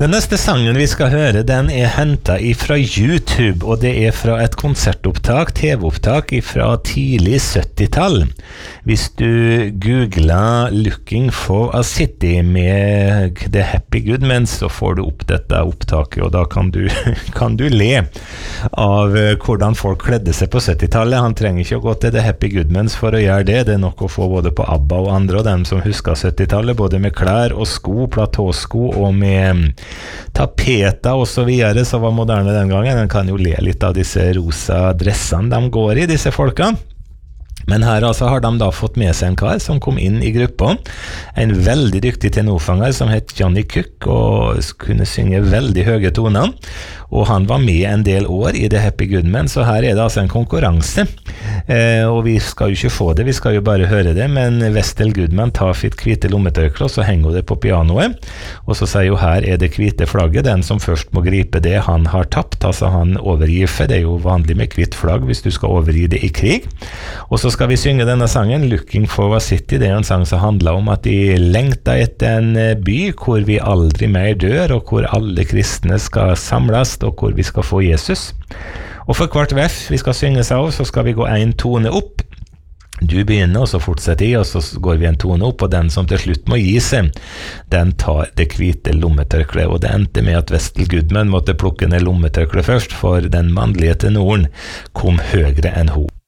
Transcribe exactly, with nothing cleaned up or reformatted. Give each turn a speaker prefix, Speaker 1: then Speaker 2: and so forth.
Speaker 1: Den neste sangen vi skal høre, den er hentet fra YouTube, og det er fra et konsertopptak, T V-opptak fra tidlig sytti-tall. Hvis du googler Looking for a City med The Happy Goodmen, så får du opp dette opptaket, og da kan du, kan du le av hvordan folk kledde seg på sytti-tallet. Han trenger ikke å gå til The Happy Goodmen for å gjøre det. Det er nok å få både på ABBA og andre, og dem som husker sytti-tallet, både med klær og sko, platåsko og med tapeter og så videre, så var moderne den gangen. Den kan jo le litt av disse rosa dressene de går i, disse folka. Men her altså har de da fått med seg en kar som kom inn i gruppa, en veldig dyktig tenorfanger som het Johnny Cook og kunne synge veldig høye toner, og han var med en del år i The Happy Goodmen, så her er det altså en konkurranse, eh, og vi skal jo ikke få det, vi skal jo bare høre det, men Vestel Goodman tar sitt hvite lommetørkle, og så henger hun det på pianoet, og så sier jo her er det hvite flagget, den som først må gripe det han har tapt, altså han overgir, for det er jo vanlig med hvitt flagg hvis du skal overgi det i krig, og så skal vi synge denne sangen, Looking for a City. Det er en sang som handler om at de lengter etter en by hvor vi aldri mer dør, og hvor alle kristne skal samles, og hvor vi skal få Jesus. Og for hvert vers vi skal synge seg av, så skal vi gå en tone opp. Du begynner, og så fortsetter jeg, og så går vi en tone opp, og den som til slutt må gi seg, den tar det hvite lommetørklet, og det endte med at Vestel Goodman måtte plukke ned lommetørklet først, for den mannlige tenoren kom høyere enn hun.